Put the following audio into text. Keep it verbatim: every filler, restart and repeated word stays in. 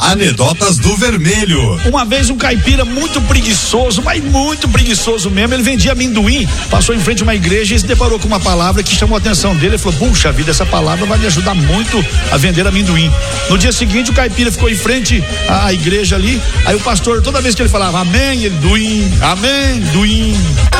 Anedotas do Vermelho. Uma vez um caipira muito preguiçoso, mas muito preguiçoso mesmo, ele vendia amendoim, passou em frente a uma igreja e se deparou com uma palavra que chamou a atenção dele. Ele falou: puxa vida, essa palavra vai me ajudar muito a vender amendoim. No dia seguinte o caipira ficou em frente à igreja ali, aí o pastor, toda vez que ele falava amém, ele duim, amém, duim.